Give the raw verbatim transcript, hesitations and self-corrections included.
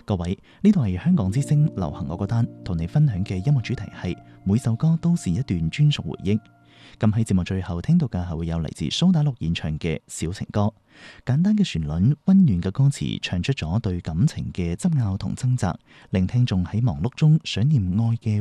各位，呢度係香港之聲流行我歌單，同你分享嘅音樂主題係每首歌都是一段專屬回憶。咁喺節目最後聽到嘅係會有嚟自蘇打綠演唱嘅小情歌，簡單嘅旋律、溫暖嘅歌詞，唱出咗對感情嘅執拗同掙扎，令聽眾喺忙碌中想念愛嘅